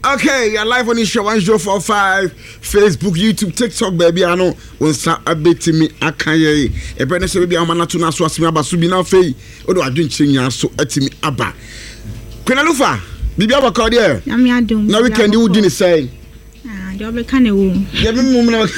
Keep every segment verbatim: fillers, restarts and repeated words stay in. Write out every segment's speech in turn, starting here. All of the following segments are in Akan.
Okay, you're live on the show one zero four five Facebook, YouTube, TikTok, baby. I know when sa abeti me akaye. E brother say baby I'm not to na so asimi aba so bi na fei. Odo adwenchinya so atimi aba. Kwena Lufa, bibi aba call there. Na me adum. Na weekend you di ni say. Ah, dey obe kan e wo. Dey me mum na.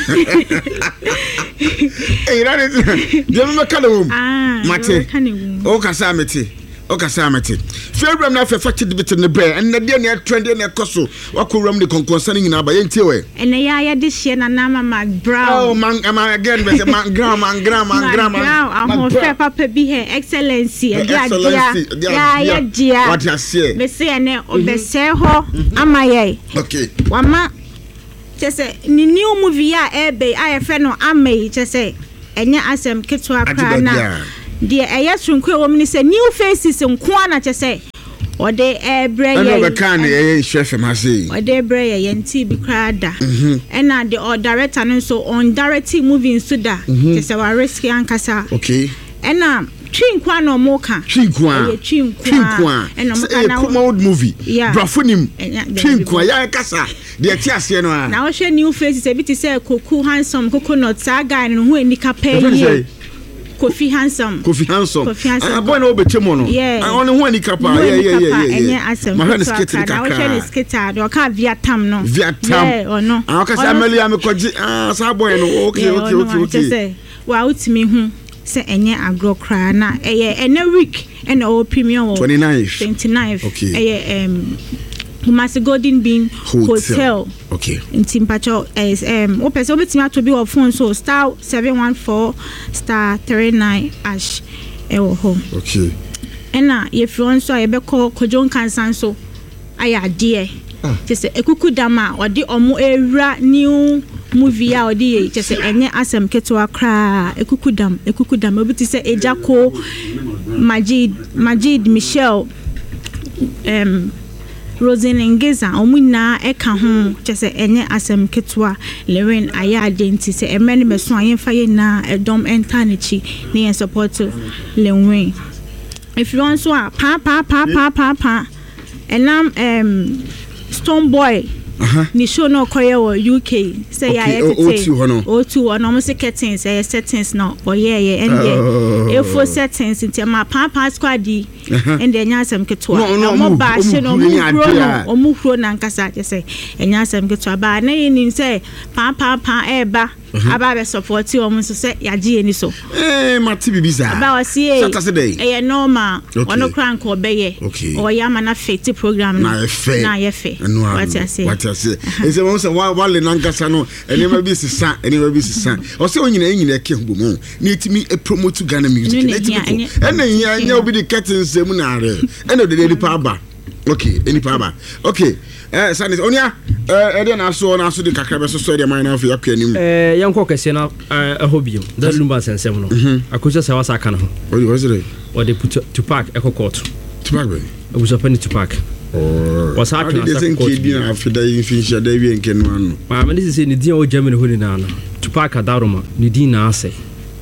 Eh, that is. Dey me kan e wo. Ah, mate. Kan e wo. O kasa mate. Okay, Samity. Fairham now for fatty bit in the bear, and the dear trend in a cosso. What could rum the concerning in Abba Yentiwe? And I this year, and Nama Mac Brown. Oh, man, am I again with a man, grandma, and grandma, and grandma. I'm more fair, Papa be here, Excellency, and Excellency. Yeah, yeah, dear. What you say? Be say, and be say, ho, am I? Okay. One ma, just say, new movie, I be, I have no ame, just say, and ya ask them, Kitwa Prana. Dear, I asked from Quay woman say new faces and Kwana to say, or they air bread. I know the can a chef, I say, or they bread and tea be cried. And now the or director and so on directing moving Suda, just our risky and Cassa. Okay. And now, Chinkwan or Mocha, Chinkwan, Chinkwan, and a old movie. Yeah, Brafunim, Chinkwan, Yakasa, the Atiasiano. Now, I share new faces a bit to say, Coco handsome, coconut saga, and who in the cape. Kofi Handsome. Kofi Handsome. Kofi Handsome. I born over Timono. Yeah. I only one ikapa. Yeah, yeah, yeah, yeah. Yeah. My friend is skating kaka. I was skater. Do ka Vietnam no. Vietnam. Yeah, or no. I ka say Amelia me kwaji. Ah, sa boy no. Okay, okay, okay, okay. Say, wa utimi hu say enye agro kra na. Eh, ene week ene o premium twenty-ninth. twenty-ninth. Okay. Eh, um Kumasi Golden Bean Hotel. Hotel. Okay. In Timpacho is um open so betimi to be on phone so star seven one four star three nine ash e wo home. Okay. Ena if you want so e be call Kojon Kansan so aya de just ekuku dama odi omo ewra new movie a odi just say enye asem ketewa kra ekuku dam ekuku dam obi ti say Ejako Majid Majid Michelle um Rosen Ngeza omuna eka ho chese enye asem ketwa Lewin aya identity se emene meso ayenfa ye na edom entanichi ne support Lewin if you want so pa pa pa pa pa pa enam um Stone Boy uh-huh. Ni show no koye wo U K say ya yete o two hono o two hono mo se settings say settings no o yeah yeah and yeah e for settings into ma pa pa squad di and the nyasem ketwa no mo ba she no mo kro no o mo kro na nkasa je say enyasem ketwa ba na yin say pa pa pa e ba aba be support o mo so say ya ji eni so eh mati bibisa ba wa see Saturday eh normal ono kran ko beye o ya ma na fit program na na ye fe what you say what you say e say mo say wa wa le na nkasa no eni ma bi sisa eni ma bi sisa o say onyina enyina ke hubo mo na etimi e promote Ghana music na etimi ena nya nya obi the curtains mu na are ena de de pa ba okay eni pa ba okay eh sanis onia eh ede na so na so de kakra be so so de man na afia kwa nim eh yanko kese na eh hobio da lumba sensem no akoja se wasa kana ho odi was it or they put to park eco court to park be was open to park oh was happening as a court bi na afida yin finisha da wi enke no ano ma me say ni din o Germany ho ni na no to park adaroma ni din na ase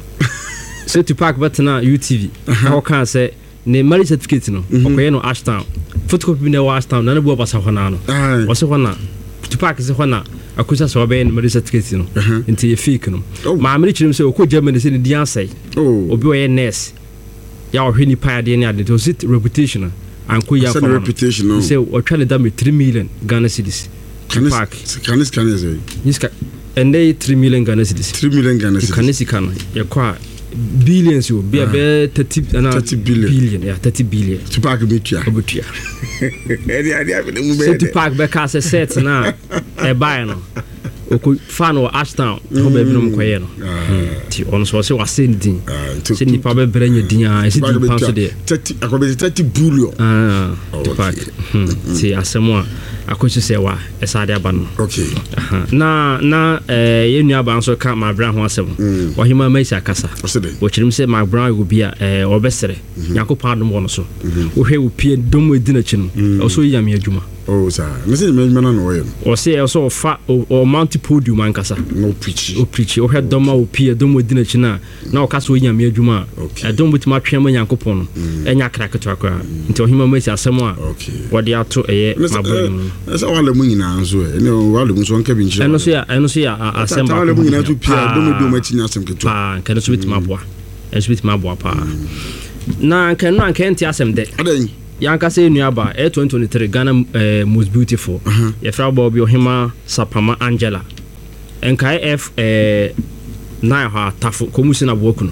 so to park but na U T V how can say ne marriage certificate no okoye no Ashtown photocopy na Ashtown na na bu obasa ho na no o se ho na to park se ho na akusa so be ne marriage certificate no nti ye fake no ma me chirim se okọ Germany se ne di ansai obi o ye nurse ya o hwini pa de ne ade to sit reputation and ko ya for reputation no se o twa le da me three million Ghana cedis to park can this can this this and they three million Ghana cedis three million Ghana cedis can this can ye kwa billions you be about thirty billion billion yeah thirty billion to park betua obetua so to park back as a set na e buy no oku fan o Ashtown o be bi no mkoye no ti on so se wase ndin se ni pa be branya din a e se di pounds de thirty akobe thirty billion ah to park ti asemo akochi se wa esade aba no okay na na eh yenu aba nso ka ma bra ho asem wo hima ma isi akasa wo chirim se ma bra go bia eh obesere yakopado mo no so wo hwe wo pie dom edina chi no o so yam adwuma Oh sir, me say me man no way. O say e so fa o mount podium ankasa. No preach. O preach. O hwe dom ma o pie dom odi na chi na na o ka so nya me adwuma. E dom butima twen ma Yankopon no. Enya kra keto akra. Nti o hima ma si asem a. Wo de ato eye mabon. Na say wale mu nyina nso e. Ne wale mu so nka bi nchi. Eno so ya, eno so ya asem ba. Wale mu nyina to pie dom odi o ma chi na asem keto. Pa, kan so bitima boa. E so bitima boa pa. Na kan no anka enti asem de. Adan Yanka say nuaba e twenty twenty-three Ghana uh, most beautiful. Uh-huh. Ye fra Bobby Ohima Sapama Angela. Enkai F eh nine ha tafo komusi na bokuno.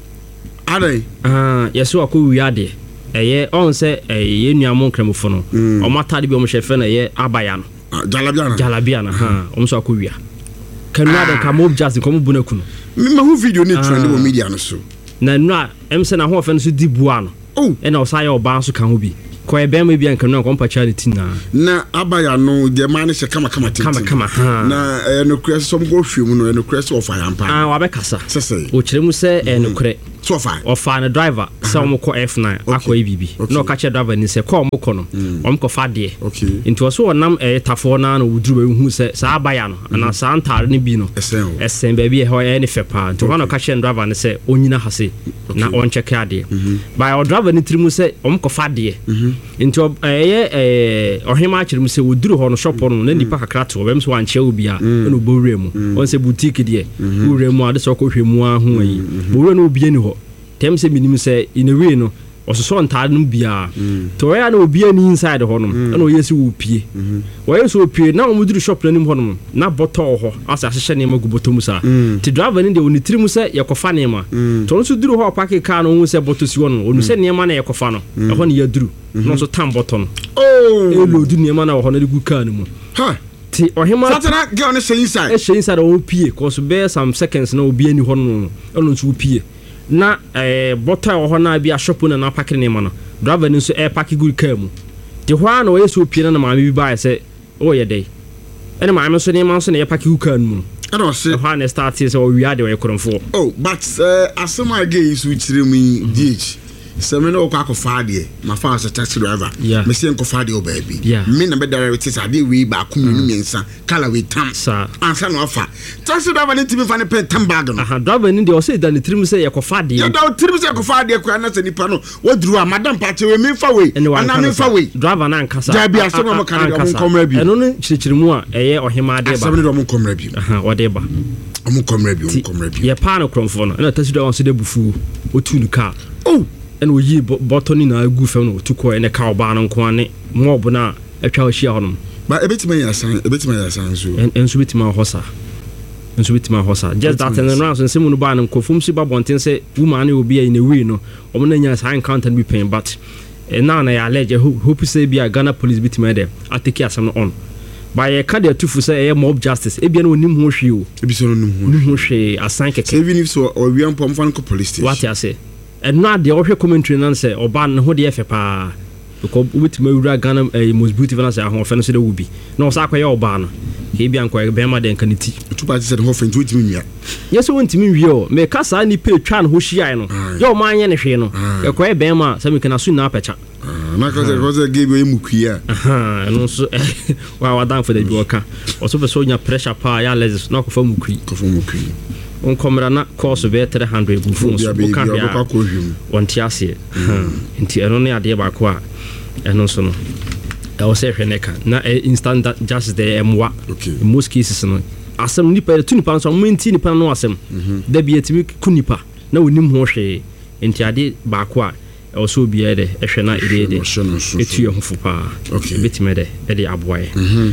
Ade. Ah, yeso akọ wiade. Eye on say eh ye nuamon kremofo no. O matade bi o mo hyefe na ye abaya no. Jalabia na. Jalabia na ha. O so akọ wia. Kanua de ka mob just komu bunaku no. Me ma hu video ni trend wo media no so. Na nua em say na ho ofe no so di bua no. Oh, and also I oba so kan ho bi. Ko e be ma bi an kan no kompa charity na. Na abaya no de man se kama kama tin. Kama kama ha. Na e no krese som go hwem no e no krese of ayampa. Ah, wa be kasa. Sese. O kire mu se e no kre. So far. Of an driver, some call F nine, Aqua A B B. No catch a driver and say, call Mokono, um Cofadi. Okay. Into a so a num a Tafona who drew who said Sabayano, and a Santa Nibino, as same baby, how any fair part. To one of catch and driver and say, Onina Hase, not on Chacadi. By our driver in Trimus, um Cofadi. Into a or him actually say, we drew on a shop on any pack a crato, Rems one Chelbia, and Uburemo, once a boutique dear, who remo the Soko Himua, who will no be any. Tem se minim say in a way no oso so ntade no bia to where na obi ani inside honom na oyesi wo pie wo yeso pie na omuduru shop nanim honom na bottle ho asa ahye ne magu bottom sa ti driver ni de oni tirimu say yekofa ne ma to no so duru ho park car no hu say bottle si wono onu say ne ma na yekofa no e ho ne yaduru no so tam bottle no oh e load ne ma na ho na de gu car no mu ha ti ohima satana girl no say inside e say inside o pie cause be some seconds na obi ani honom no so pie na eh bota wo na bia shop na na pack ne ma no driver ni so air pack good car mu de ho na we so pie na ma bi ba say o ye dey ene ma so ne ma so na air pack good car mu and o say ho na start say o wi ade we koronfo oh but uh, asema again is with me D H Semene o kwa kofa de ma fa as a taxi driver me se nkofa de o baby me na be direct say ade we ba ku menu miensa kala we tam ansa no afa taxi driver ni timi fa ne pen tam bag no aha driver ni de o say da ne trim say yakofa de ya da o trim say yakofa de kwa na se nipa no waduru a madam pa che we me fa we ana me fa we driver na nkasa da bia so mo kan de mo komra bi eno no chirichirimu a eye ohima de ba asem de mo komra bi aha o de ba mo komra bi mo komra bi ye pa no kromfo no na taxi driver so de bufu o tu nu car oh and we yi botoni na agu fam no to ko ene ka oba no nko ane mob na atwa hia honom ba ebetima ya san ebetima ya san so en so betima hosa en so betima hosa just that and no so semu no ba no kofum si ba bonten say woman e obi in a way no omo na nya sign content be paying but now na ya allege hope say be a Ghana police betima there atake asam no on by a card to say a mob justice e bia no nim ho hwe o e bi so no nim ho hwe asan keke even if so or we am pom fan ko police station what you say and not the official commentary nan say oban ho de efe pa because with me wura Ghana most beautiful nan say ho fe no say will be no say akoye oban no ke bia nko be ma de nka niti to party say ho fe nti witimi nwia yes wontimi nwie o me kasa ni pe twa no ho hia no yo man ye ne hwe no e koye be ma say me kana su na apecha na ka say ko say give you mukia aha no so wa wa dan for the biwaka o so be so nya pressure pa ya lezis no ko fa mukui ko fa mukui on komra na course be three hundred bu fun so bu kan ya on tiase nti eno ne ade ba ko a eno so no e o se hweneka na instant just the emwa most cases no asem nipa tu nipa so mo nti nipa no asem da bi etimi kunipa na wonim ho hwe nti ade ba ko a e o so bi ede e hwe na ide ide etu ye ho fupa betime de e de aboye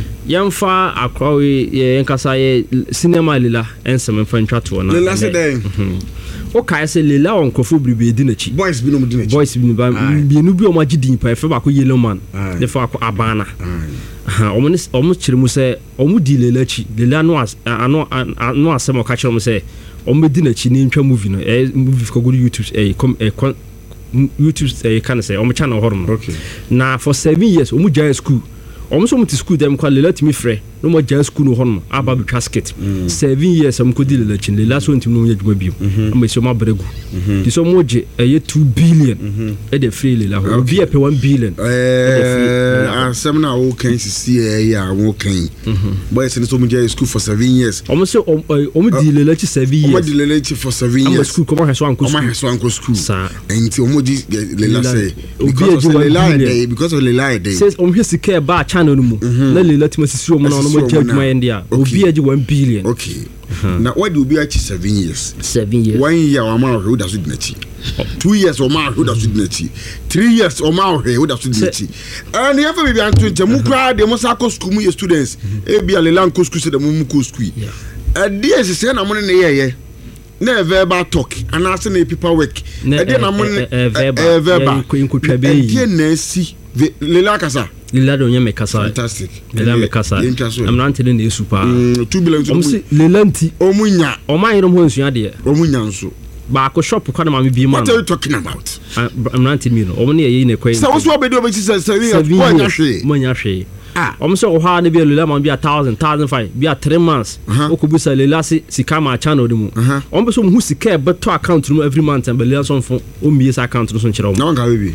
yamfa akwawe ye nkasa ye cinema lila ensem mfa ntwato na lila se den o kai se lila on krofo bribe di na chi boys bi no di na chi boys bi ba bi nu bi o ma gidin pa fe ba ko yellow man de fa ko abana ha o mo o mo chire mu se o mo di lila chi lila no ano ano asem o ka chire mu se o mo di na chi ni ntwa movie no e movie ko go YouTube e com e YouTube e kan say o mo channel horom okay na for seven years o mo jai school almost went to school them call let me free no more just school home about casket seven years I'm could deal the last one to know you maybe I'm so my bregu the so much a year two billion at the free la be up one billion eh some now okay see yeah okay boys in so much school for seven years almost so um deal let seven years um deal let for seven years school come on so uncle school and to omo lela say because of the lie day because of the lie day says um here secure ba channel mu na lela timasi mu na no mo judgment india obi aji one billion okay now what do be achi seven years seven years one year o ma who does it nachi two years o ma who does it nachi three years o ma who does it nachi and you ever be antu ntemu kra de mo sa ko school mu students e bia lela nko school se de mo mu ko school and there is say na mo ne ye na verbal talk and as na paperwork e dey na mo verbal verbal e dey na si lela kasa Lila don't you make us fantastic. Lila make us. I'm not telling you super. Two billion. Lilanti. Omunya. O my room was your dear. Omunya so. But I shop for my be man. What are you talking about? I'm not telling you. Only in a question. So what's what we do? We say seven years. Money. Ah. I'm so hard to be a Lila man be a thousand, thousand five, be a three months. Okubusa Lila si si kama channel demu. I'm person who si care but to account to every month and be Lila son for umbi account to son chiro. No baby.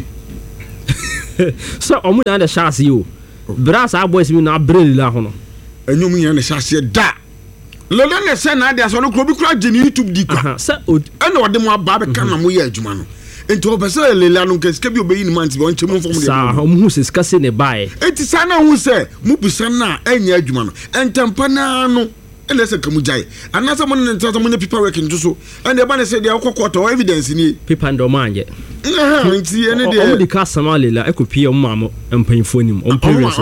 So omu na the chance you brass our boys me na brele la hono enyu mu yan chance da lele ne se na dia so no kro bi kra je ni YouTube di kwa se ena ode mu aba be kan na mo ye adwuma no enti o pese lele anu nke bi obeyi ni man ti be on chemu fom de sa omu hu se ska se ne bae enti sa na hu se mu bisa na enya adwuma no entempa na no ene se kamu jai anasa mo ne ntata mo ne paper work nto so ene ba ne se dia kokkoto evidence ni paper ndo manje eh enti ene de o di ka samale la ekopie o mamo empanfo nim o parents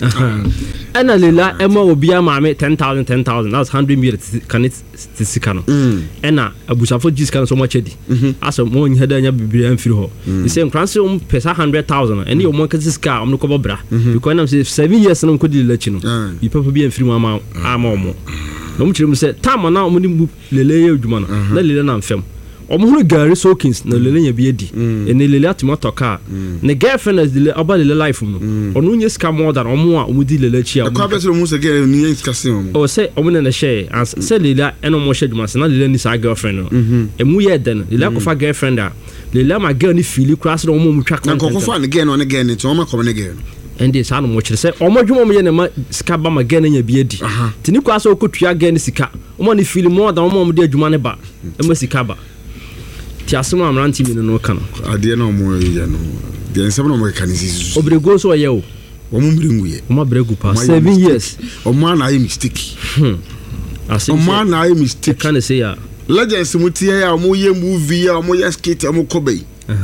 ana lela ema obi amame ten thousand ten thousand that's one hundred million kan it sika no ena abusafo jis kan so much edi aso mo nyi hada nya bibiri amfiri ho the same kranse um pesa one hundred thousand ene o mo kan sika o no ko bobra because na seven years no ko di lachi no yi papa bi amfiri mo ama ama o mo no mo kire mo se tam na o mo ni lele ye adwuma no na lele na mfem omuhuru Gary Sokins na lele nya bi edi ene lele atomato car ne girlfriend is lele aba lele life mu onu nye ska more than omu a omudi lele chi a ko abese mu se girl ni ska se omu o se omu na share as se lele eno mo share duma se na lele ni sa girlfriend no emu ye den lele ko fa girlfriend a lele ma girl ni feel cross omu mu twa kan ko fa ne girl no ne girl ni to omu ko ne girl and this anu mo kire se omo dwuma mo ye na ma ska ba ma girl nya bi edi tini kwa so ko tua girl ni sika omo ni feel more than omo mo de adwuma ne ba e ma sika ba ti asoma amranti mi no kan ade na omo ye no de nsem na omo kan sisi obrego so ye o omo mrengu ye omo bregu pa seven years omo na ye mistake omo na ye mistake kan say ya legends mutie ya omo ye movie ya omo ye skate omo kobai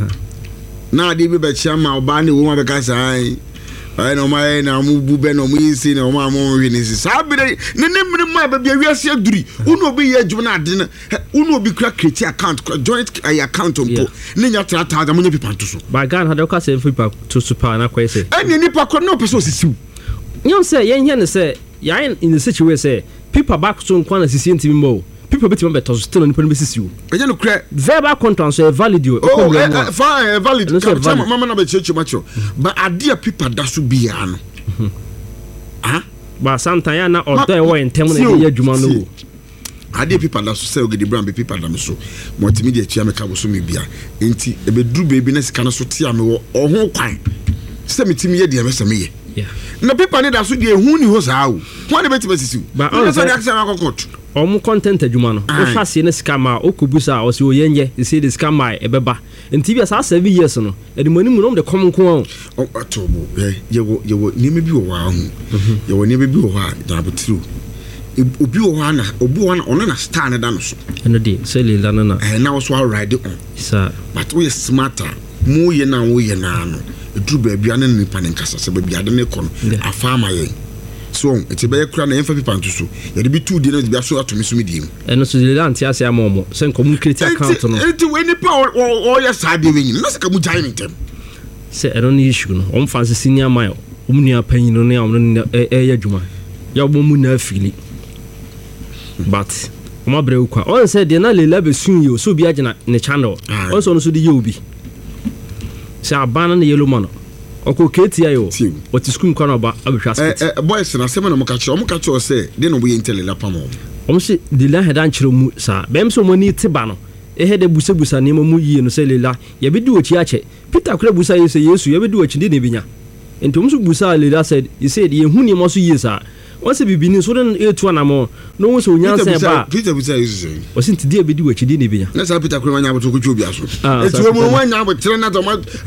na ade bi be chiama oba ne wo ma be ka sai ai no mai na mu bu be no mu yisi na o ma mo hwe ni sa bi ne ne mmiri ma ba bi awiase aduri unu obi ye adwuma na ade na unu obi kra create account joint account ompo ne nya trata da mo nya pipa to so ba gan ha do ka se pipa to super na kwa se eni ni pa ko no person sisiu nyom se yen yen se ya in the situation say people back to nkwa na sisi ntimi mo people bit me better still on person sisiu enye no kra verbal contract so valid you oh fine valid mama na be cheche macho but adia people da so bia no ah ba santa ya na odo e wo entem na ye adwuma no adia people da so say ogidi brand be people da me so multimedia tia me ka bo so me bia enti e be duru baby na sika no so tia me wo oho kwan se metimi ye dia me se me ye yeah na people ne da so de hu ni ho saa wo kwa ne betima sisiu ba o so de akse na kokot omu content adwuma no o hwa se ne scam a okubusa o se o yenye se de scam a ebeba enti bia sa seven years no edimani mu no de kom nko o atobo eh yewo yewo ni me bi wo wa hu yewo ni me bi wo ha da botru obi wo ha na obi wo na ono na star ne da no so eno de se le la na eh na wo so ride on sa but we smarter mu ye na wo ye na no edru ba bia ne ne pa ne nkasa se ba bia de ne ko no afa ma ye so eti be kura na emfa pipa ntuso ye de bi two de na bia so atomi so mediem eno so de anti ase amomo se nko mu create account no eti we ni pa o ya sa de wenyi na se ka mu jai ntem se eno ni issue no on fancy senior mile um nua panyin no ne am no e ya dwuma ya bo mu na afili but o ma brew kwa on se de na le la be sun yo so bi agina ne channel on so no so de ye obi se abana na yellow man Oko K T I o. What is school corner about Abishas? Eh, boys, and I say, I'm catch, I'm catch, or say, then we intel la pamo. Almost the land had answered mu, sir. Bem so money tibano. E had a busa busa nemo mu ye no say la. Ye be do what yache. Peter Krebusa is a yes, you ever do what you did in and Tom Busa Lida said, he said, ye who must years are. Once a beginning, so then eight one more. No one so young about Peter Busa is saying, wasn't dear be do what you did in Let's have Peter Kremanya to Kuchubia. It's a woman now, but turn out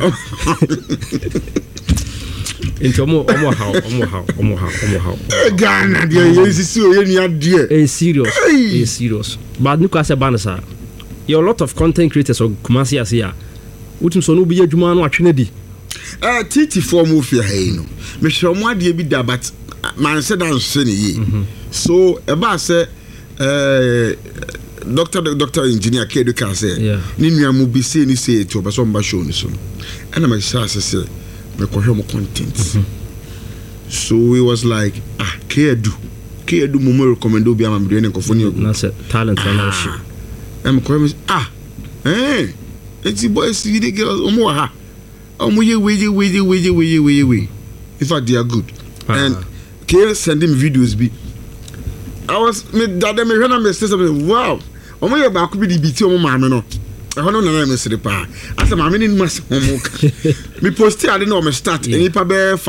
into more how, more how, more how, more how. Ghana, dear, is so dear. A serious, a serious. But Nukasa Banasa, you're a lot of content creators or Kumasi Asia. Utum so no be a Juman or Trinity. Uh, Titi for movie, hey, no. Mister Mwadi be there, but man said I'm saying so about say, uh, Doctor, Doctor Engineer Kedu can say, yeah, Nina will be saying, he say to a person by showing so. And my sister said, we call him content. So we was like, ah, Kedu, Kedu Mumu recommend Obi am doing a cophony. That's it, talent and ah. I'm calling, ah, eh, it's the boys, see the girls, Omoha. Oh, we we we we we we we we. In fact, they are good. Uh-huh. And K sending videos be. I was me that me when I say something. Wow. Oh my God, I could be the B T O man no. I don't know na me say the pa. As a man in must. Me post I didn't know me start. Any pa be